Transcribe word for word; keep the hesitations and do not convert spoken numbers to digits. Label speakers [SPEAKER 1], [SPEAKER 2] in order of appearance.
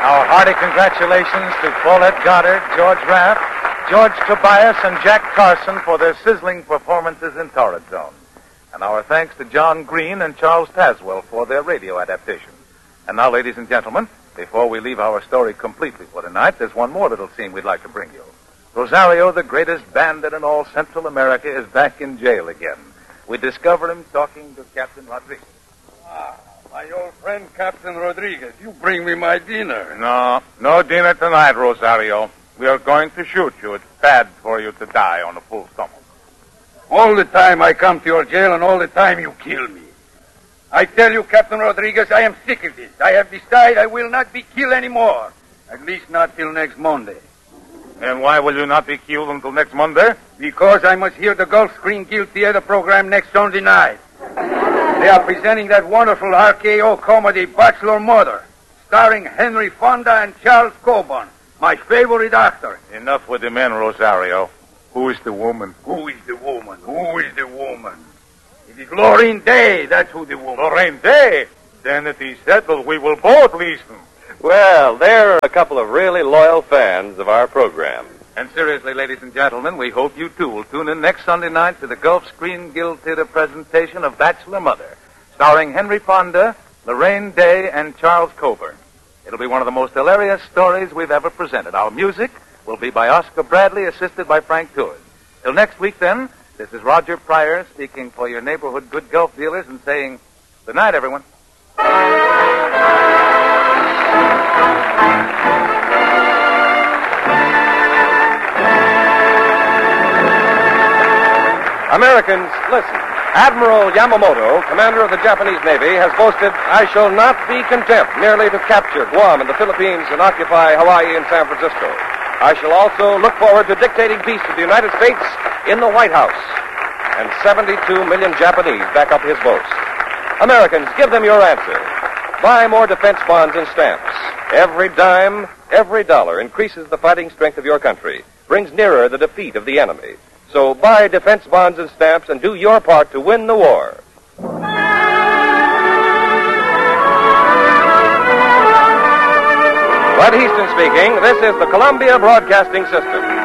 [SPEAKER 1] Our hearty congratulations to Paulette Goddard, George Raff, George Tobias, and Jack Carson for their sizzling performances in Torrid Zone. And our thanks to John Green and Charles Tazewell for their radio adaptation. And now, ladies and gentlemen, before we leave our story completely for tonight, there's one more little scene we'd like to bring you. Rosario, the greatest bandit in all Central America, is back in jail again. We discover him talking to Captain Rodriguez.
[SPEAKER 2] Ah, my old friend Captain Rodriguez, you bring me my dinner.
[SPEAKER 3] No, no dinner tonight, Rosario. We are going to shoot you. It's bad for you to die on a full stomach.
[SPEAKER 2] All the time I come to your jail and all the time you kill me. I tell you, Captain Rodriguez, I am sick of this. I have decided I will not be killed anymore. At least not till next Monday.
[SPEAKER 3] And why will you not be killed until next Monday?
[SPEAKER 2] Because I must hear the Gulf Screen Guild Theater program next Sunday night. They are presenting that wonderful R K O comedy, Bachelor Mother, starring Henry Fonda and Charles Coburn, my favorite actor.
[SPEAKER 3] Enough with the men, Rosario. Who is the woman?
[SPEAKER 2] Who is the woman? Who is the woman? It is Lorraine Day, that's who the woman.
[SPEAKER 3] Lorraine Day? Then it is settled. We will both listen.
[SPEAKER 4] Well, there are a couple of really loyal fans of our program.
[SPEAKER 1] And seriously, ladies and gentlemen, we hope you too will tune in next Sunday night to the Gulf Screen Guild Theater presentation of Bachelor Mother, starring Henry Fonda, Lorraine Day, and Charles Coburn. It'll be one of the most hilarious stories we've ever presented. Our music will be by Oscar Bradley, assisted by Frank Tours. Till next week, then, this is Roger Pryor speaking for your neighborhood good Gulf dealers and saying good night, everyone.
[SPEAKER 4] Americans, listen. Admiral Yamamoto, commander of the Japanese Navy, has boasted, "I shall not be content merely to capture Guam and the Philippines and occupy Hawaii and San Francisco. I shall also look forward to dictating peace to the United States in the White House." And seventy-two million Japanese back up his boast. Americans, give them your answer. Buy more defense bonds and stamps. Every dime, every dollar increases the fighting strength of your country, brings nearer the defeat of the enemy. So buy defense bonds and stamps and do your part to win the war. Bud Easton speaking. This is the Columbia Broadcasting System.